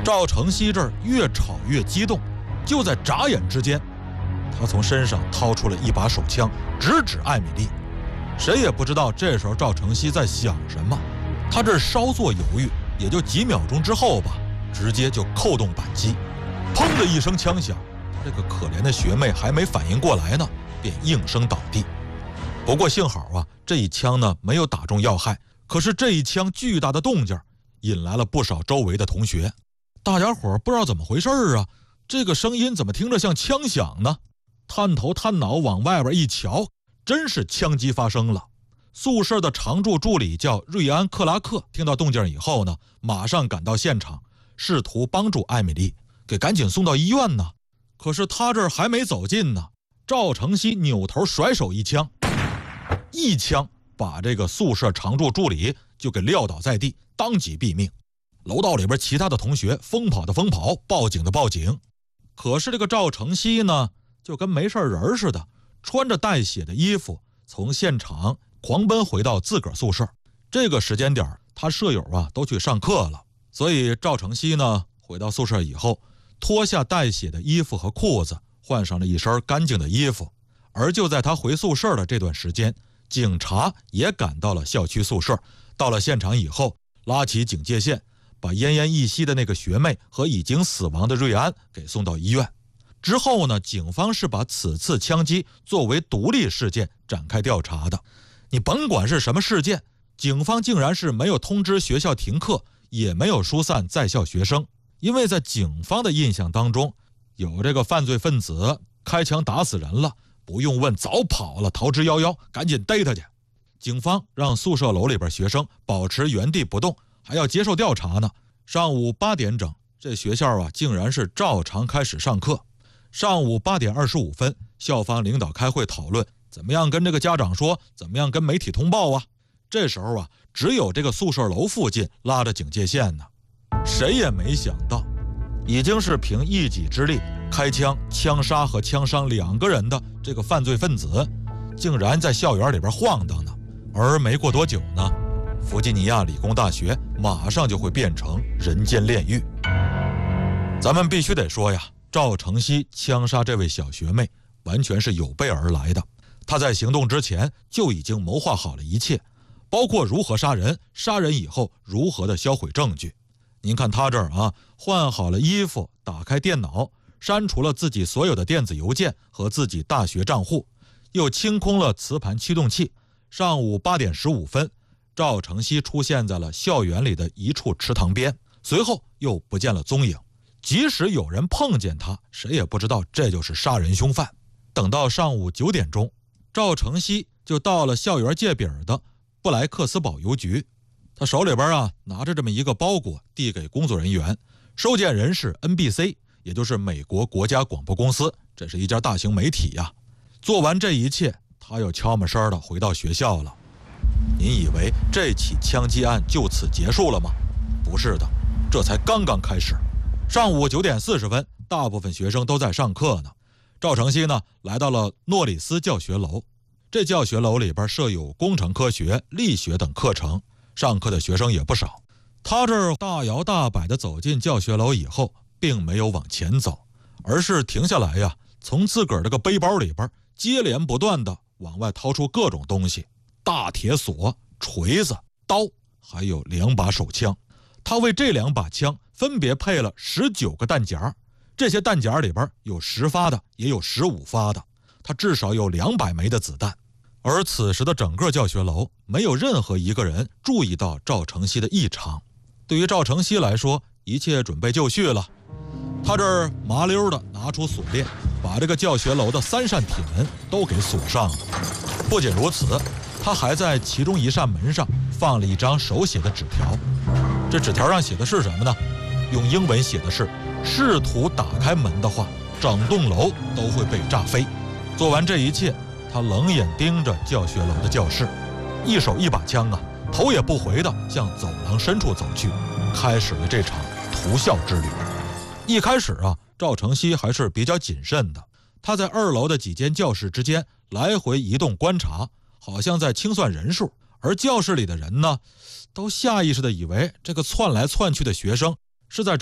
赵承熙这儿越吵越激动，就在眨眼之间，他从身上掏出了一把手枪，直指艾米丽。谁也不知道这时候赵承熙在想什么，他这稍作犹豫，也就几秒钟之后吧，直接就扣动扳机，砰的一声枪响，这个可怜的学妹还没反应过来呢，便应声倒地。不过幸好啊，这一枪呢没有打中要害，可是这一枪巨大的动静引来了不少周围的同学，大家伙不知道怎么回事啊，这个声音怎么听着像枪响呢？探头探脑往外边一瞧，真是枪击发生了。宿舍的常驻助理叫瑞安·克拉克，听到动静以后呢，马上赶到现场，试图帮助艾米丽，给赶紧送到医院呢。可是他这儿还没走近呢，赵承熙扭头甩手一枪把这个宿舍常驻助理就给撂倒在地，当即毙命。楼道里边其他的同学疯跑的疯跑，报警的报警。可是这个赵承熙呢，就跟没事人似的，穿着带血的衣服从现场狂奔回到自个儿宿舍。这个时间点他舍友啊都去上课了，所以赵承熙呢回到宿舍以后，脱下带血的衣服和裤子，换上了一身干净的衣服。而就在他回宿舍的这段时间，警察也赶到了校区宿舍。到了现场以后，拉起警戒线，把奄奄一息的那个学妹和已经死亡的瑞安给送到医院。之后呢，警方是把此次枪击作为独立事件展开调查的。你甭管是什么事件，警方竟然是没有通知学校停课，也没有疏散在校学生。因为在警方的印象当中，有这个犯罪分子开枪打死人了，不用问早跑了，逃之夭夭，赶紧逮他去。警方让宿舍楼里边学生保持原地不动，还要接受调查呢。上午8点整，这学校啊竟然是照常开始上课。上午8点25分，校方领导开会讨论怎么样跟这个家长说，怎么样跟媒体通报啊。这时候啊，只有这个宿舍楼附近拉着警戒线呢。谁也没想到，已经是凭一己之力开枪枪杀和枪伤2个人的这个犯罪分子，竟然在校园里边晃荡呢。而没过多久呢，弗吉尼亚理工大学马上就会变成人间炼狱。咱们必须得说呀，赵承熙枪杀这位小学妹完全是有备而来的。他在行动之前就已经谋划好了一切，包括如何杀人，杀人以后如何的销毁证据。您看他这儿啊，换好了衣服，打开电脑，删除了自己所有的电子邮件和自己大学账户，又清空了磁盘驱动器。上午8点15分，赵承熙出现在了校园里的一处池塘边，随后又不见了踪影。即使有人碰见他，谁也不知道这就是杀人凶犯。等到上午9点钟，赵承熙就到了校园界饼的布莱克斯堡邮局。他手里边啊拿着这么一个包裹，递给工作人员。收件人是 NBC， 也就是美国国家广播公司，这是一家大型媒体呀。做完这一切，他又悄没声的回到学校了。您以为这起枪击案就此结束了吗？不是的，这才刚刚开始。上午9点40分，大部分学生都在上课呢。赵承熙呢来到了诺里斯教学楼。这教学楼里边设有工程科学、力学等课程，上课的学生也不少。他这儿大摇大摆地走进教学楼以后，并没有往前走，而是停下来呀，从自个儿这个背包里边接连不断地往外掏出各种东西，大铁锁、锤子、刀，还有2把手枪。他为这2把枪分别配了19个弹夹，这些弹夹里边有10发的，也有15发的，他至少有200枚的子弹。而此时的整个教学楼没有任何一个人注意到赵承熙的异常。对于赵承熙来说，一切准备就绪了。他这儿麻溜的拿出锁链，把这个教学楼的3扇铁门都给锁上了。不仅如此，他还在其中一扇门上放了一张手写的纸条。这纸条上写的是什么呢？用英文写的是，试图打开门的话，整栋楼都会被炸飞。做完这一切，他冷眼盯着教学楼的教室，一手一把枪啊，头也不回地向走廊深处走去，开始了这场屠校之旅。一开始啊，赵承熙还是比较谨慎的，他在2楼的几间教室之间来回移动观察，好像在清算人数。而教室里的人呢，都下意识地以为这个窜来窜去的学生是在